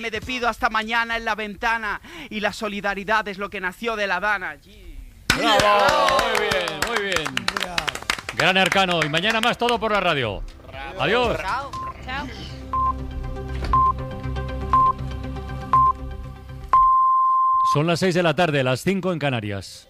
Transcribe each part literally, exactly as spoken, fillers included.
Me despido hasta mañana en La Ventana y la solidaridad es lo que nació de La Habana. ¡Bravo! Muy bien, muy bien. Gran Arcano. Y mañana más todo por la radio. Bravo. Adiós. Chao. Chao. Son las seis de la tarde, las cinco en Canarias.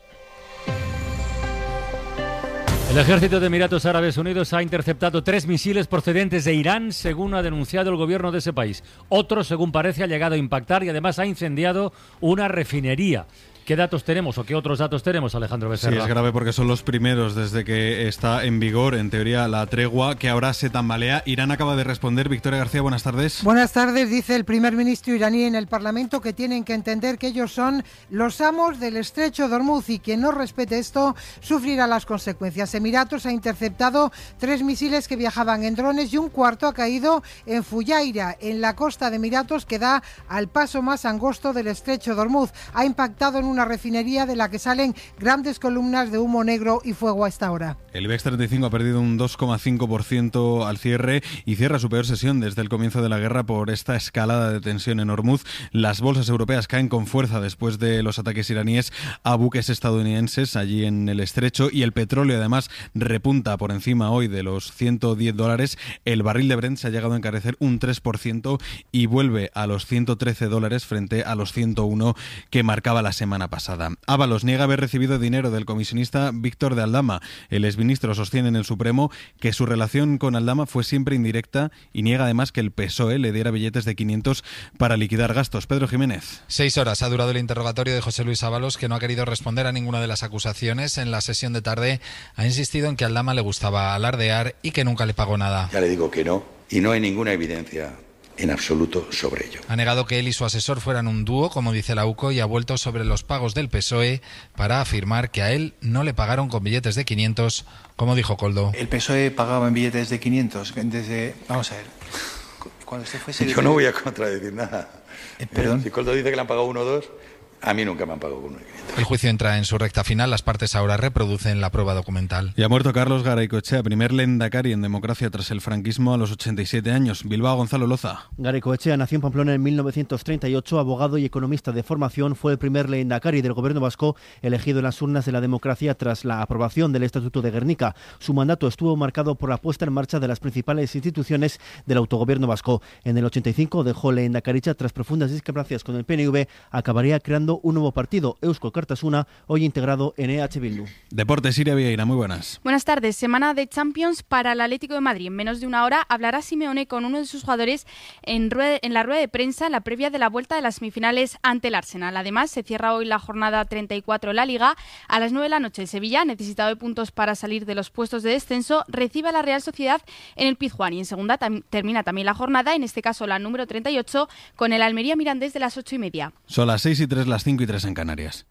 El ejército de Emiratos Árabes Unidos ha interceptado tres misiles procedentes de Irán, según ha denunciado el gobierno de ese país. Otro, según parece, ha llegado a impactar y además ha incendiado una refinería. ¿Qué datos tenemos o qué otros datos tenemos, Alejandro Becerra? Sí, es grave porque son los primeros desde que está en vigor, en teoría, la tregua, que ahora se tambalea. Irán acaba de responder. Victoria García, buenas tardes. Buenas tardes, dice el primer ministro iraní en el Parlamento que tienen que entender que ellos son los amos del estrecho de Hormuz y quien no respete esto sufrirá las consecuencias. Emiratos ha interceptado tres misiles que viajaban en drones y un cuarto ha caído en Fujairah, en la costa de Emiratos que da al paso más angosto del estrecho de Hormuz. Ha impactado en una refinería de la que salen grandes columnas de humo negro y fuego a esta hora. El IBEX treinta y cinco ha perdido un dos coma cinco por ciento al cierre y cierra su peor sesión desde el comienzo de la guerra por esta escalada de tensión en Hormuz. Las bolsas europeas caen con fuerza después de los ataques iraníes a buques estadounidenses allí en el estrecho y el petróleo además repunta por encima hoy de los ciento diez dólares. El barril de Brent se ha llegado a encarecer un tres por ciento y vuelve a los ciento trece dólares frente a los ciento uno que marcaba la semana pasada. Ábalos niega haber recibido dinero del comisionista Víctor de Aldama. El exministro sostiene en el Supremo que su relación con Aldama fue siempre indirecta y niega además que el P S O E le diera billetes de quinientos para liquidar gastos. Pedro Jiménez. Seis horas ha durado el interrogatorio de José Luis Ábalos, que no ha querido responder a ninguna de las acusaciones. En la sesión de tarde ha insistido en que a Aldama le gustaba alardear y que nunca le pagó nada. Ya le digo que no, y no hay ninguna evidencia en absoluto sobre ello. Ha negado que él y su asesor fueran un dúo, como dice la U C O, y ha vuelto sobre los pagos del P S O E para afirmar que a él no le pagaron con billetes de quinientos, como dijo Koldo. El P S O E pagaba en billetes de quinientos desde... Vamos a ver. Cuando usted fuese... Yo no voy a contradecir nada. Eh, ¿Perdón? Si Koldo dice que le han pagado uno o dos, a mí nunca me han pagado con uno de quinientos. El juicio entra en su recta final. Las partes ahora reproducen la prueba documental. Y ha muerto Carlos Garaikoetxea, primer lehendakari en democracia tras el franquismo a los ochenta y siete años. Bilbao, Gonzalo Loza. Garaikoetxea nació en Pamplona en mil novecientos treinta y ocho, abogado y economista de formación. Fue el primer lehendakari del gobierno vasco elegido en las urnas de la democracia tras la aprobación del Estatuto de Gernika. Su mandato estuvo marcado por la puesta en marcha de las principales instituciones del autogobierno vasco. En el ochenta y cinco dejó lehendakaritza tras profundas discrepancias con el P N V. Acabaría creando un nuevo partido, Eusko Alkartasuna, hoy integrado en E H Bildu. Deportes, Siria Vieira, muy buenas. Buenas tardes. Semana de Champions para el Atlético de Madrid. En menos de una hora hablará Simeone con uno de sus jugadores en, rueda, en la rueda de prensa, la previa de la vuelta de las semifinales ante el Arsenal. Además, se cierra hoy la jornada treinta y cuatro en la Liga. A las nueve de la noche, el Sevilla, necesitado de puntos para salir de los puestos de descenso, recibe a la Real Sociedad en el Pizjuán. Y en segunda tam- termina también la jornada, en este caso la número treinta y ocho, con el Almería Mirandés de las ocho y media. Son las seis y tres, las cinco y tres en Canarias.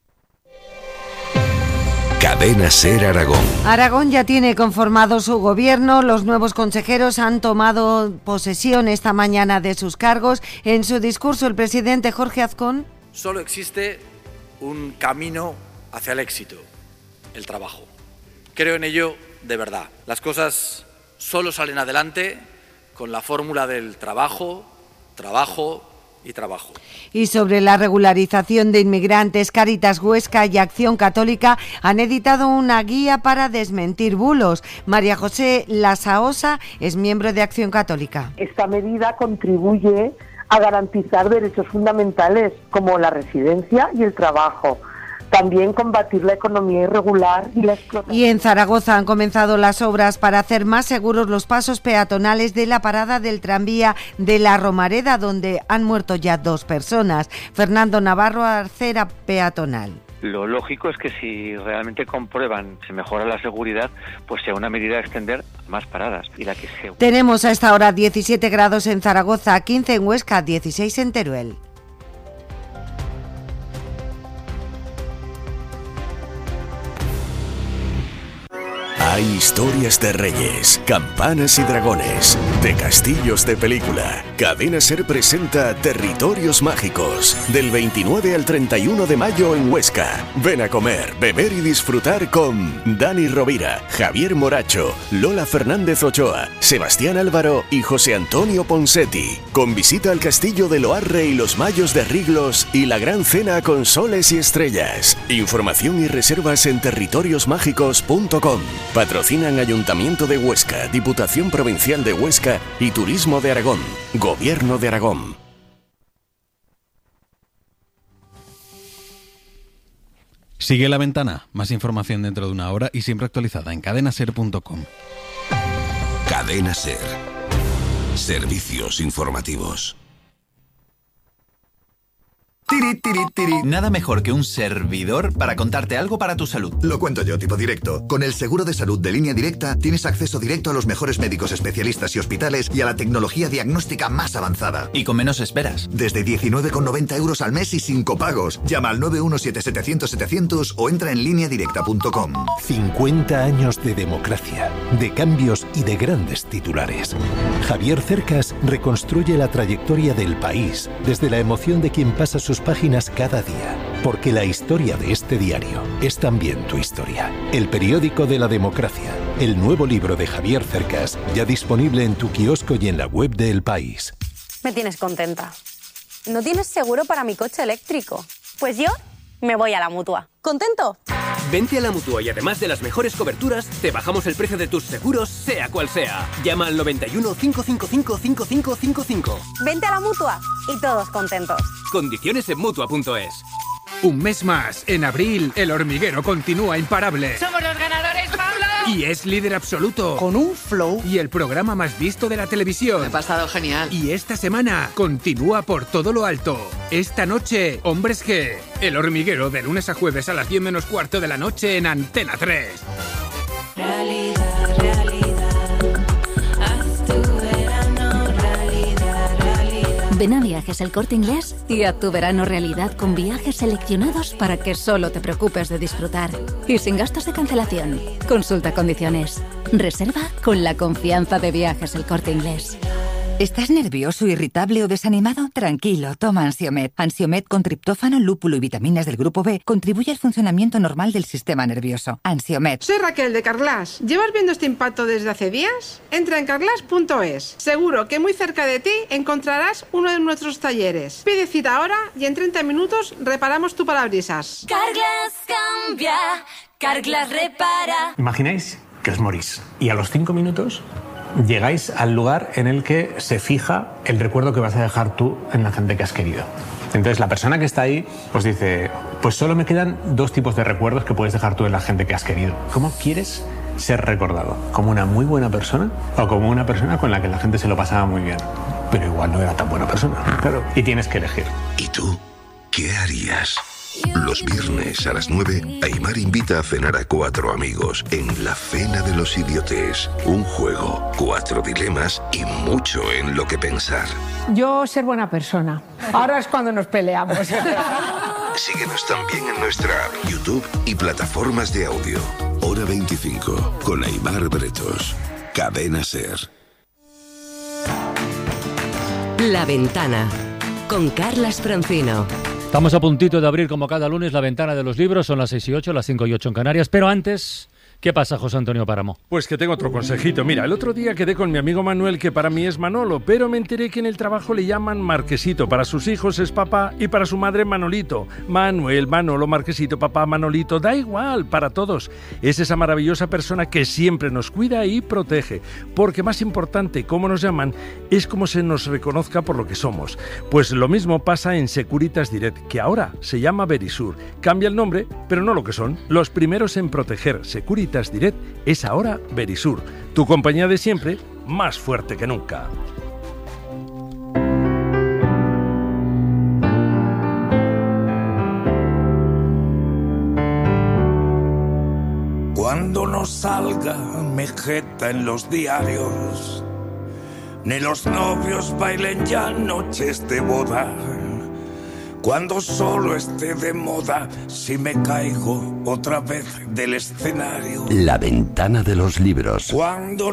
Cadena Ser Aragón. Aragón ya tiene conformado su gobierno. Los nuevos consejeros han tomado posesión esta mañana de sus cargos. En su discurso, el presidente Jorge Azcón. Solo existe un camino hacia el éxito, el trabajo. Creo en ello de verdad. Las cosas solo salen adelante con la fórmula del trabajo, trabajo y trabajo. Y sobre la regularización de inmigrantes, Cáritas Huesca y Acción Católica han editado una guía para desmentir bulos. María José Lasaosa es miembro de Acción Católica. Esta medida contribuye a garantizar derechos fundamentales como la residencia y el trabajo. También combatir la economía irregular y la explotación. Y en Zaragoza han comenzado las obras para hacer más seguros los pasos peatonales de la parada del tranvía de La Romareda, donde han muerto ya dos personas. Fernando Navarro, arcera peatonal. Lo lógico es que si realmente comprueban se mejora la seguridad, pues sea una medida de extender más paradas. Y la que se... Tenemos a esta hora diecisiete grados en Zaragoza, quince en Huesca, dieciséis en Teruel. Hay historias de reyes, campanas y dragones, de castillos de película, Cadena SER presenta Territorios Mágicos, del veintinueve al treinta y uno de mayo en Huesca. Ven a comer, beber y disfrutar con Dani Rovira, Javier Moracho, Lola Fernández Ochoa, Sebastián Álvaro y José Antonio Ponsetti. Con visita al castillo de Loarre y los Mayos de Riglos y la gran cena con soles y estrellas. Información y reservas en territorios mágicos punto com. Patrocinan Ayuntamiento de Huesca, Diputación Provincial de Huesca y Turismo de Aragón. Gobierno de Aragón. Sigue La Ventana. Más información dentro de una hora y siempre actualizada en cadena ser punto com. Cadena SER. Servicios informativos. Tiri, tiri, tiri. Nada mejor que un servidor para contarte algo para tu salud. Lo cuento yo, tipo directo. Con el seguro de salud de Línea Directa tienes acceso directo a los mejores médicos especialistas y hospitales y a la tecnología diagnóstica más avanzada. Y con menos esperas. Desde diecinueve con noventa euros al mes y sin copagos. Llama al nueve uno siete setecientos setecientos o entra en línea directa punto com. cincuenta años de democracia, de cambios y de grandes titulares. Javier Cercas reconstruye la trayectoria del país desde la emoción de quien pasa sus páginas cada día, porque la historia de este diario es también tu historia. El periódico de la democracia, el nuevo libro de Javier Cercas, ya disponible en tu kiosco y en la web de El País. Me tienes contenta. ¿No tienes seguro para mi coche eléctrico? Pues yo me voy a la Mutua. ¿Contento? Vente a la Mutua y además de las mejores coberturas, te bajamos el precio de tus seguros, sea cual sea. Llama al noventa y uno, cinco cinco cinco, cinco cinco cinco cinco. Vente a la Mutua y todos contentos. Condiciones en Mutua punto es. Un mes más, en abril, El Hormiguero continúa imparable. ¡Somos los ganadores, Pablo! Y es líder absoluto. Con un flow. Y el programa más visto de la televisión. Me ha pasado genial. Y esta semana continúa por todo lo alto. Esta noche, Hombres G. El Hormiguero, de lunes a jueves a las diez menos cuarto de la noche en Antena tres. Realidad, realidad. Haz tu verano realidad, realidad. Ven a Viajes El Corte Inglés y haz tu verano realidad con viajes seleccionados para que solo te preocupes de disfrutar. Y sin gastos de cancelación. Consulta condiciones. Reserva con la confianza de Viajes El Corte Inglés. ¿Estás nervioso, irritable o desanimado? Tranquilo, toma Ansiomed. Ansiomed con triptófano, lúpulo y vitaminas del grupo B contribuye al funcionamiento normal del sistema nervioso. Ansiomed. Soy Raquel de Carglass. ¿Llevas viendo este impacto desde hace días? Entra en carglass punto es. Seguro que muy cerca de ti encontrarás uno de nuestros talleres. Pide cita ahora y en treinta minutos reparamos tu parabrisas. Carglass cambia, Carglass repara. Imagináis que os morís y a los cinco minutos llegáis al lugar en el que se fija el recuerdo que vas a dejar tú en la gente que has querido. Entonces la persona que está ahí pues dice, pues solo me quedan dos tipos de recuerdos que puedes dejar tú en la gente que has querido. ¿Cómo quieres ser recordado? ¿Como una muy buena persona o como una persona con la que la gente se lo pasaba muy bien? Pero igual no era tan buena persona, claro. Y tienes que elegir. ¿Y tú qué harías? Los viernes a las nueve, Aimar invita a cenar a cuatro amigos en La Cena de los Idiotes. Un juego, cuatro dilemas y mucho en lo que pensar. Yo ser buena persona. Ahora es cuando nos peleamos. Síguenos también en nuestra app, YouTube y plataformas de audio. Hora veinticinco, con Aimar Bretos. Cadena SER. La Ventana, con Carlas Francino. Estamos a puntito de abrir, como cada lunes, la ventana de los libros. Son las seis y ocho, las cinco y ocho en Canarias. Pero antes, ¿qué pasa, José Antonio Páramo? Pues que tengo otro consejito. Mira, el otro día quedé con mi amigo Manuel, que para mí es Manolo, pero me enteré que en el trabajo le llaman Marquesito. Para sus hijos es papá y para su madre Manolito. Manuel, Manolo, Marquesito, papá, Manolito, da igual, para todos. Es esa maravillosa persona que siempre nos cuida y protege. Porque más importante, cómo nos llaman, es cómo se nos reconozca por lo que somos. Pues lo mismo pasa en Securitas Direct, que ahora se llama Verisur. Cambia el nombre, pero no lo que son. Los primeros en proteger. Securitas Direct es ahora Verisur. Tu compañía de siempre, más fuerte que nunca. Cuando no salga Mejeta en los diarios, ni los novios bailen ya noches de boda, cuando solo esté de moda si me caigo otra vez del escenario. La ventana de los libros. Cuando